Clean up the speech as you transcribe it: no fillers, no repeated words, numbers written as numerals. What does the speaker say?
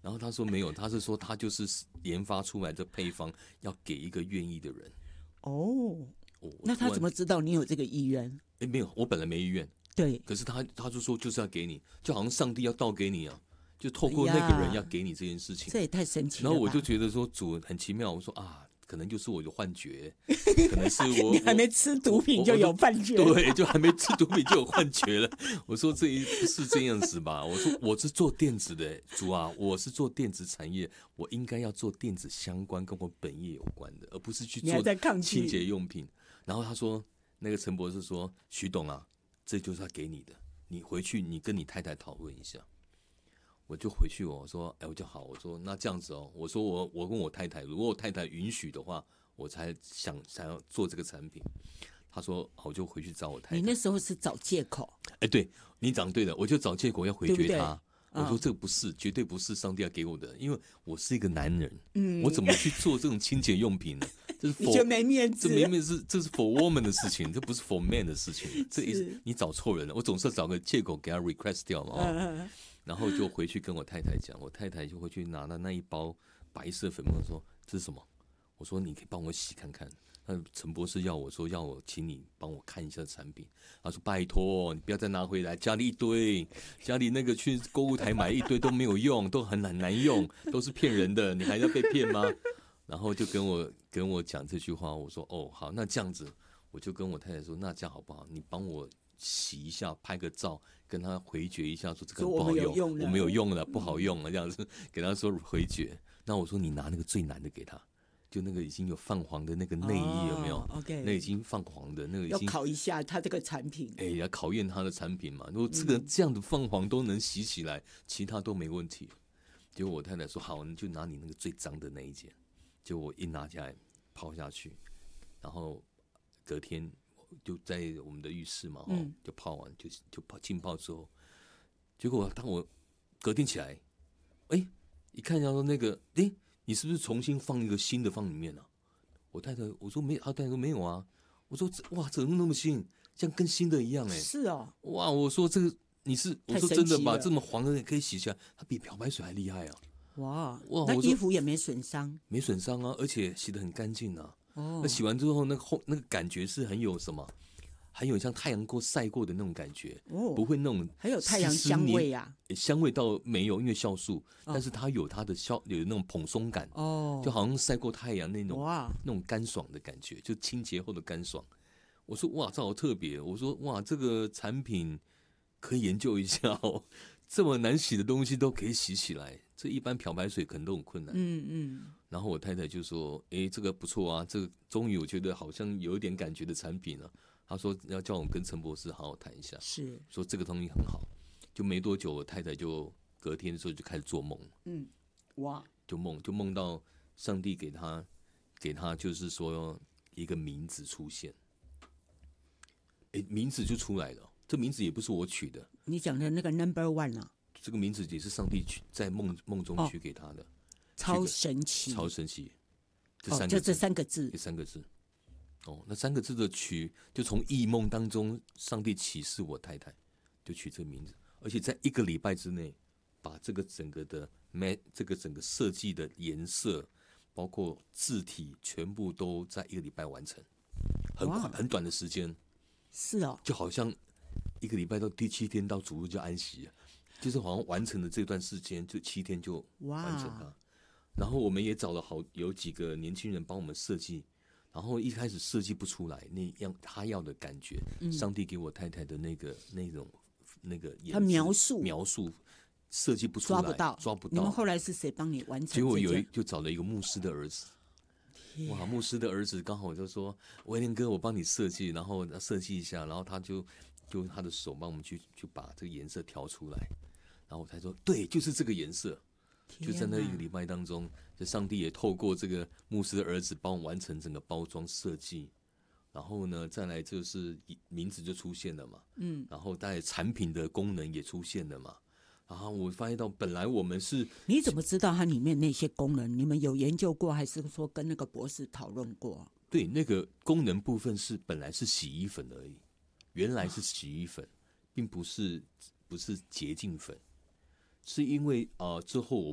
然后他说没有，他是说他就是研发出来的配方要给一个愿意的人。 哦，那他怎么知道你有这个意愿？ 没有，我本来没意愿。 对， 可是他就说就是要给你，就好像上帝要倒给你啊，就透过那个人要给你这件事情。 这也太神奇了吧。 然后我就觉得说主很奇妙，我说啊，可能就是我有幻觉，可能是我你还没吃毒品就有幻觉， 对，就还没吃毒品就有幻觉了。我说是这样子吧，我说我是做电子的，主啊，我是做电子产业，我应该要做电子相关跟我本业有关的，而不是去做清洁用品。然后他说，那个陈博士说，徐董啊，这就是他给你的，你回去你跟你太太讨论一下。我就回去我说，我就好，我说那这样子哦，我说我跟我太太，如果我太太允许的话，我才想要做这个产品。他说好，我就回去找我太太。 你那时候是找借口？ 对，你讲对了，我就找借口要回绝他。 对不对？ 我说这个不是，绝对不是上帝要给我的，因为我是一个男人，我怎么去做这种清洁用品呢？这是 for, 你就没面子， 这是 for woman 的事情，这不是 for man 的事情。这你找错人了，我总是找个借口给他 request 掉嘛。然后就回去跟我太太讲，我太太就回去拿了那一包白色粉末，说这是什么？我说你可以帮我洗看看。那陈博士要我请你帮我看一下产品。他说拜托，你不要再拿回来，家里一堆，家里那个去购物台买一堆都没有用，都很难用，都是骗人的，你还要被骗吗？然后就跟我讲这句话，我说哦好，那这样子，我就跟我太太说，那这样好不好？你帮我洗一下，拍个照，跟他回绝一下，说这个不好用，我没有用了，不好用了，这样子给他说回绝。那我说你拿那个最难的给他。就那个已经有泛黄的那个内衣有没有？ OK， 那已经泛黄的那个已经要考一下他这个产品。 要考验他的产品嘛。如果这样的泛黄都能洗起来，其他都没问题。结果我太太说好，你就拿你那个最脏的那一件。结果我一拿下来泡下去，然后隔天就在我们的浴室嘛，就泡完就浸泡之后，结果当我隔天起来，一看一下说那个你是不是重新放一个新的放里面啊？我太太我说没，她太太说没有啊。我说哇，怎么那么新，像跟新的一样是哦， 哇，我说这个我说真的吧，这么黄的也可以洗起来，它比漂白水还厉害啊！哇， 那衣服也没损伤， 没损伤啊，而且洗得很干净啊。那洗完之后，那个感觉是很有什么？很有像太阳晒过的那种感觉，不会那种还有太阳香味啊， 香味倒没有，因为酵素，但是它有它的有那种蓬松感，就好像晒过太阳那种干爽的感觉，就清洁后的干爽。我说哇，这好特别！我说哇，这个产品可以研究一下哦，这么难洗的东西都可以洗起来，这一般漂白水可能都很困难。然后我太太就说，这个不错啊，这个终于我觉得好像有一点感觉的产品了。他说要叫我们跟陈博士好好谈一下，是说这个东西很好。就没多久，我太太就隔天的时候就开始做梦， 哇， 就梦到上帝给他就是说一个名字出现，名字就出来了。这名字也不是我取的， 你讲的那个 number one 啊， 这个名字也是上帝在梦中取给他的， 超神奇， 超神奇。 就这三个字， 这三个字。那三个字的取，就从异梦当中，上帝启示我太太，就取这个名字，而且在1个礼拜之内，把这个整个设计的颜色，包括字体，全部都在1个礼拜完成，很快很短的时间。 是哦， 就好像1个礼拜到第7天到主日就安息了，就是好像完成了这段时间，就7天就完成它。然后我们也找了有几个年轻人帮我们设计。然后一开始设计不出来那样他要的感觉，上帝给我太太的那个他描述设计不出来，抓不到。 你们后来是谁帮你完成？ 结果就找了一个牧师的儿子。哇，牧师的儿子刚好就说：“威廉哥，我帮你设计，然后设计一下。”然后他就他的手帮我们去把这个颜色调出来。然后我才说：“对，就是这个颜色。”就在那1个礼拜当中，这上帝也透过这个牧师的儿子帮我完成整个包装设计，然后呢，再来就是名字就出现了嘛，然后大概产品的功能也出现了嘛，然后我发现到本来我们是， 你怎么知道它里面那些功能？你们有研究过，还是说跟那个博士讨论过？ 对，那个功能部分本来是洗衣粉而已，原来是洗衣粉，并不是洁净粉，是因为之后